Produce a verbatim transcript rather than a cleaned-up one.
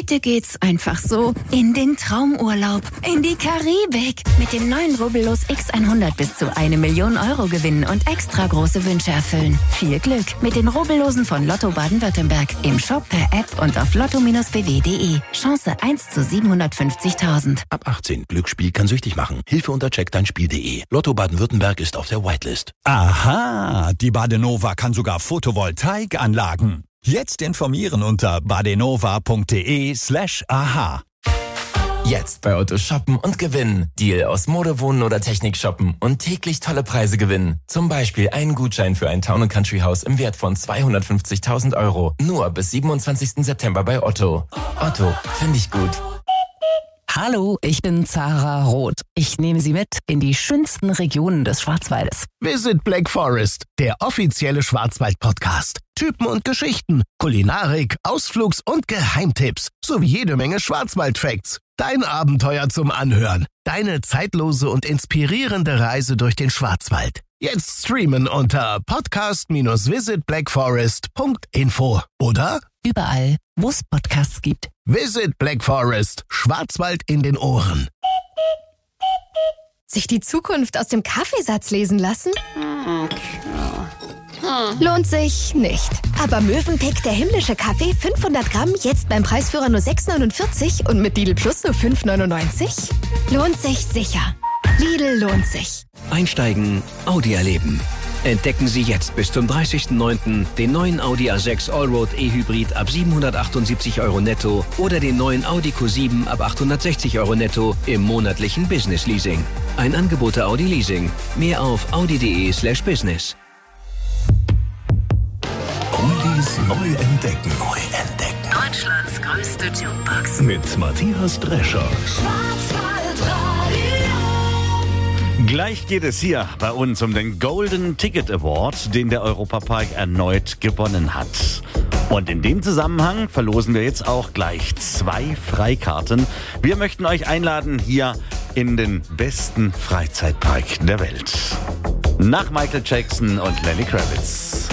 Heute geht's einfach so in den Traumurlaub, in die Karibik. Mit dem neuen Rubbellos X hundert bis zu eine Million Euro gewinnen und extra große Wünsche erfüllen. Viel Glück mit den Rubbellosen von Lotto Baden-Württemberg. Im Shop, per App und auf lotto b w punkt de. Chance eins zu siebenhundertfünfzigtausend. Ab achtzehn. Glücksspiel kann süchtig machen. Hilfe unter check dein spiel punkt de. Lotto Baden-Württemberg ist auf der Whitelist. Aha, die Badenova kann sogar Photovoltaikanlagen. Jetzt informieren unter badenova.de slash aha. Jetzt bei Otto shoppen und gewinnen. Deal aus Mode, Wohnen oder Technik shoppen und täglich tolle Preise gewinnen. Zum Beispiel einen Gutschein für ein Town and Country Haus im Wert von zweihundertfünfzigtausend Euro. Nur bis siebenundzwanzigsten September bei Otto. Otto, finde ich gut. Hallo, ich bin Zara Roth. Ich nehme Sie mit in die schönsten Regionen des Schwarzwaldes. Visit Black Forest, der offizielle Schwarzwald-Podcast. Typen und Geschichten, Kulinarik, Ausflugs- und Geheimtipps sowie jede Menge Schwarzwald-Facts. Dein Abenteuer zum Anhören. Deine zeitlose und inspirierende Reise durch den Schwarzwald. Jetzt streamen unter podcast Bindestrich visit black forest Punkt info oder Überall, wo es Podcasts gibt. Visit Black Forest, Schwarzwald in den Ohren. Sich die Zukunft aus dem Kaffeesatz lesen lassen? Lohnt sich nicht. Aber Mövenpick, der himmlische Kaffee, fünfhundert Gramm, jetzt beim Preisführer nur sechs neunundvierzig und mit Lidl Plus nur fünf neunundneunzig? Lohnt sich sicher. Lidl lohnt sich. Einsteigen, Audi erleben. Entdecken Sie jetzt bis zum dreißigsten neunten den neuen Audi A sechs Allroad E-Hybrid ab siebenhundertachtundsiebzig Euro netto oder den neuen Audi Q sieben ab achthundertsechzig Euro netto im monatlichen Business Leasing. Ein Angebot der Audi Leasing. Mehr auf audi.de slash business. Oldies neu entdecken. Neu entdecken. Deutschlands größte Jukebox. Mit Matthias Drescher. Gleich geht es hier bei uns um den Golden Ticket Award, den der Europapark erneut gewonnen hat. Und in dem Zusammenhang verlosen wir jetzt auch gleich zwei Freikarten. Wir möchten euch einladen hier in den besten Freizeitpark der Welt. Nach Michael Jackson und Lenny Kravitz.